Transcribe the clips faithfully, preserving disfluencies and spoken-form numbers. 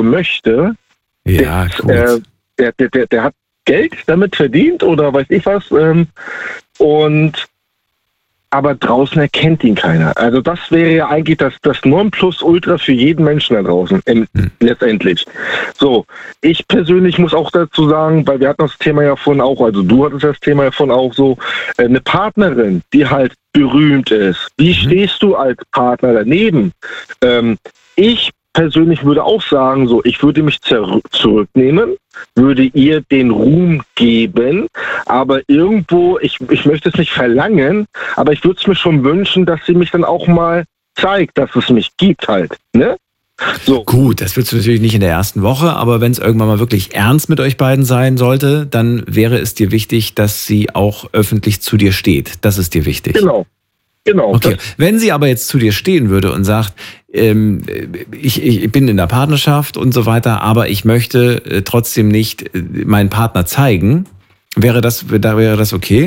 möchte, ja, der, gut. äh, der, der, der, der hat Geld damit verdient oder weiß ich was. Ähm, und aber draußen erkennt ihn keiner. Also das wäre ja eigentlich das, das Nonplusultra für jeden Menschen da draußen, im, hm. letztendlich. So, ich persönlich muss auch dazu sagen, weil wir hatten das Thema ja vorhin auch, also du hattest das Thema ja vorhin auch so, eine Partnerin, die halt berühmt ist. Wie mhm. stehst du als Partner daneben? Ähm, ich persönlich würde auch sagen, so, ich würde mich zer- zurücknehmen, würde ihr den Ruhm geben, aber irgendwo, ich, ich möchte es nicht verlangen, aber ich würde es mir schon wünschen, dass sie mich dann auch mal zeigt, dass es mich gibt halt, ne? So. Gut, das willst du natürlich nicht in der ersten Woche, aber wenn es irgendwann mal wirklich ernst mit euch beiden sein sollte, dann wäre es dir wichtig, dass sie auch öffentlich zu dir steht. Das ist dir wichtig. Genau. Genau. Okay. Wenn sie aber jetzt zu dir stehen würde und sagt, ähm, ich, ich bin in der Partnerschaft und so weiter, aber ich möchte äh, trotzdem nicht äh, meinen Partner zeigen, wäre das, da wäre das okay?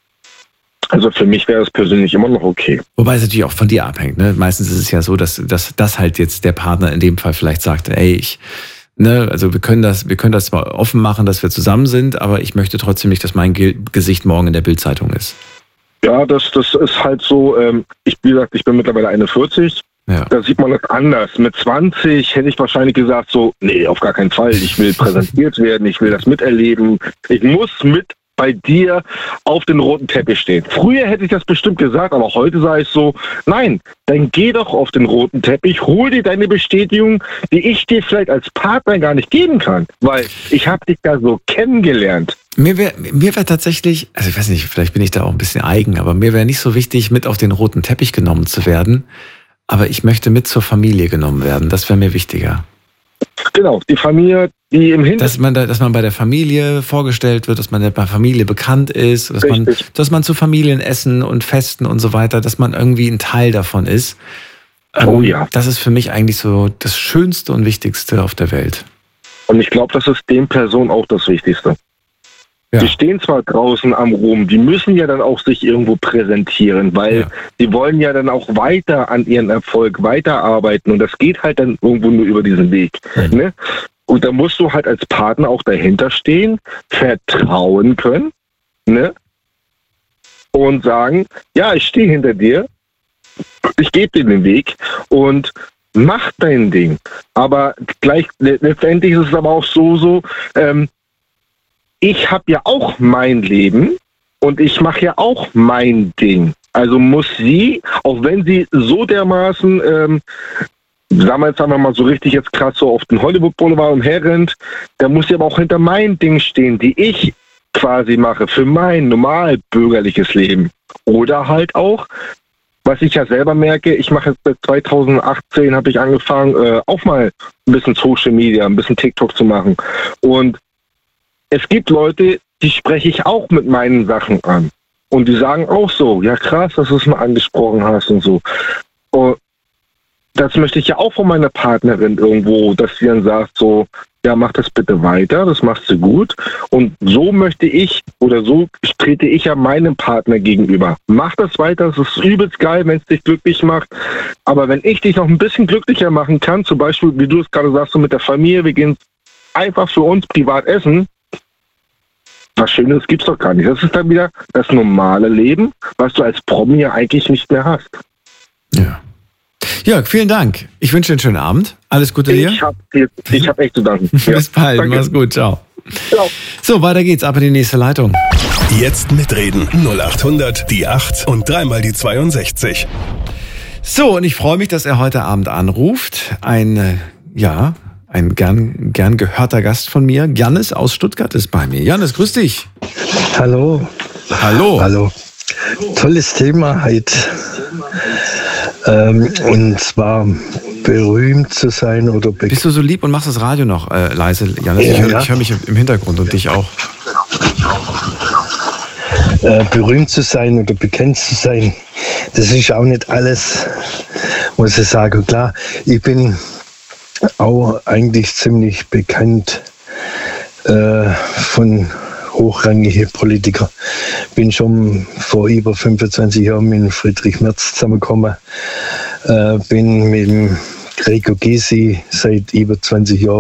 Also für mich wäre es persönlich immer noch okay. Wobei es natürlich auch von dir abhängt. Ne? Meistens ist es ja so, dass, dass, dass halt jetzt der Partner in dem Fall vielleicht sagt, ey, ich, ne, also wir können das, wir können das zwar offen machen, dass wir zusammen sind, aber ich möchte trotzdem nicht, dass mein Ge- Gesicht morgen in der Bildzeitung ist. Ja, das, das ist halt so, ähm, ich, wie gesagt, ich bin mittlerweile einundvierzig, ja. Da sieht man das anders. Mit zwanzig hätte ich wahrscheinlich gesagt so, nee, auf gar keinen Fall, ich will präsentiert werden, ich will das miterleben, ich muss mit bei dir auf den roten Teppich stehen. Früher hätte ich das bestimmt gesagt, aber heute sage ich so, nein, dann geh doch auf den roten Teppich, hol dir deine Bestätigung, die ich dir vielleicht als Partner gar nicht geben kann, weil ich habe dich da so kennengelernt. Mir wäre mir wär tatsächlich, also ich weiß nicht, vielleicht bin ich da auch ein bisschen eigen, aber mir wäre nicht so wichtig, mit auf den roten Teppich genommen zu werden, aber ich möchte mit zur Familie genommen werden, das wäre mir wichtiger. Genau, die Familie, die im Hintergrund... Dass man, da, dass man bei der Familie vorgestellt wird, dass man bei der Familie bekannt ist, dass man, dass man zu Familienessen und Festen und so weiter, dass man irgendwie ein Teil davon ist. Ähm, oh ja. Das ist für mich eigentlich so das Schönste und Wichtigste auf der Welt. Und ich glaube, das ist den Personen auch das Wichtigste. Ja. Die stehen zwar draußen am Ruhm, die müssen ja dann auch sich irgendwo präsentieren, weil ja. die wollen ja dann auch weiter an ihren Erfolg weiterarbeiten und das geht halt dann irgendwo nur über diesen Weg. Mhm. Ne? Und da musst du halt als Partner auch dahinter stehen, vertrauen können, ne? Und sagen, ja, ich stehe hinter dir, ich gebe dir den Weg und mach dein Ding. Aber gleich letztendlich ist es aber auch so, so, ähm, ich habe ja auch mein Leben und ich mache ja auch mein Ding. Also muss sie, auch wenn sie so dermaßen, ähm, sagen wir jetzt einfach mal so richtig jetzt krass so auf den Hollywood Boulevard umherrennt, da muss sie aber auch hinter mein Ding stehen, die ich quasi mache für mein normal bürgerliches Leben. Oder halt auch, was ich ja selber merke, ich mache jetzt seit zweitausendachtzehn, habe ich angefangen, äh, auch mal ein bisschen Social Media, ein bisschen TikTok zu machen. Und es gibt Leute, die spreche ich auch mit meinen Sachen an. Und die sagen auch so, ja krass, dass du es mal angesprochen hast und so. Und das möchte ich ja auch von meiner Partnerin irgendwo, dass sie dann sagt so, ja mach das bitte weiter, das machst du gut. Und so möchte ich oder so trete ich ja meinem Partner gegenüber. Mach das weiter, das ist übelst geil, wenn es dich glücklich macht. Aber wenn ich dich noch ein bisschen glücklicher machen kann, zum Beispiel, wie du es gerade sagst, so mit der Familie, wir gehen einfach für uns privat essen, was Schönes gibt's doch gar nicht. Das ist dann wieder das normale Leben, was du als Promi ja eigentlich nicht mehr hast. Ja. Jörg, vielen Dank. Ich wünsche dir einen schönen Abend. Alles Gute dir. Ich habe ich hab echt zu danken. Bis ja, bald. Danke. Mach's gut. Ciao. Ciao. So, weiter geht's. Ab in die nächste Leitung. Jetzt mitreden. null acht hundert, die acht und dreimal die zweiundsechzig. So, und ich freue mich, dass er heute Abend anruft. Ein, ja... Ein gern, gern gehörter Gast von mir. Jannis aus Stuttgart ist bei mir. Jannis, grüß dich. Hallo. Hallo. Hallo. Tolles Thema heute. Ähm, und zwar berühmt zu sein oder bekannt. Bist du so lieb und machst das Radio noch äh, leise, Jannis? Ja, ich höre ja. hör mich im Hintergrund und dich auch. Äh, berühmt zu sein oder bekannt zu sein, das ist auch nicht alles, muss ich sagen. Klar, ich bin auch eigentlich ziemlich bekannt äh, von hochrangigen Politikern. Bin schon vor über fünfundzwanzig Jahren mit Friedrich Merz zusammengekommen. Äh, bin mit dem Gregor Gysi seit über zwanzig Jahren